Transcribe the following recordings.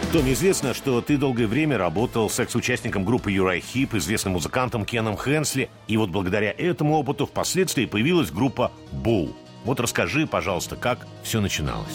Том, известно, что ты долгое время работал с экс-участником группы Uriah Heep, известным музыкантом Кеном Хенсли, и вот благодаря этому опыту впоследствии появилась группа Bull. Вот расскажи, пожалуйста, как все начиналось.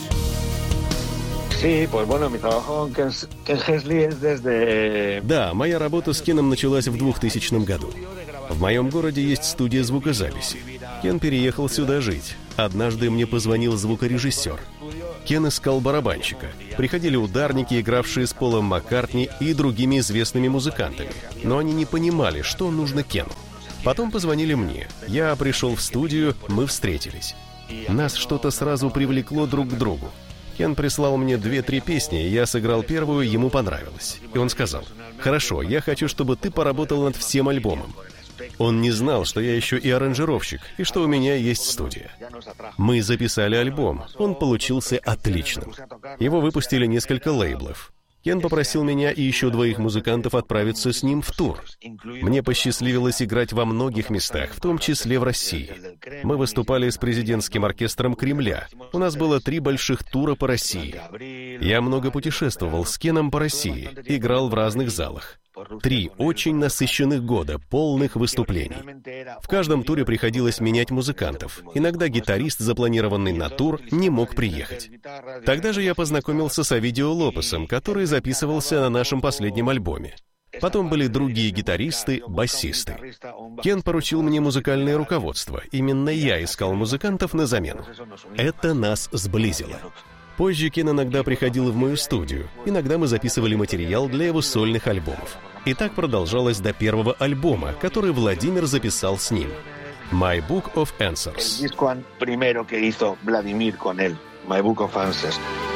Да, моя работа с Кеном началась в 2000 году. В моем городе есть студия звукозаписи. Кен переехал сюда жить. Однажды мне позвонил звукорежиссер. Кен искал барабанщика. Приходили ударники, игравшие с Полом Маккартни и другими известными музыкантами. Но они не понимали, что нужно Кену. Потом позвонили мне. Я пришел в студию, мы встретились. Нас что-то сразу привлекло друг к другу. Кен прислал мне 2-3 песни, я сыграл первую, ему понравилось. И он сказал: «Хорошо, я хочу, чтобы ты поработал над всем альбомом». Он не знал, что я еще и аранжировщик, и что у меня есть студия. Мы записали альбом, он получился отличным. Его выпустили несколько лейблов. Кен попросил меня и еще 2 музыкантов отправиться с ним в тур. Мне посчастливилось играть во многих местах, в том числе в России. Мы выступали с президентским оркестром Кремля. У нас было 3 больших тура по России. Я много путешествовал с Кеном по России, играл в разных залах. 3 очень насыщенных года, полных выступлений. В каждом туре приходилось менять музыкантов. Иногда гитарист, запланированный на тур, не мог приехать. Тогда же я познакомился с Овидио Лопесом, который записывался на нашем последнем альбоме. Потом были другие гитаристы, басисты. Кен поручил мне музыкальное руководство. Именно я искал музыкантов на замену. Это нас сблизило. Позже Кен иногда приходил в мою студию. Иногда мы записывали материал для его сольных альбомов. И так продолжалось до первого альбома, который Владимир записал с ним. My Book of Answers.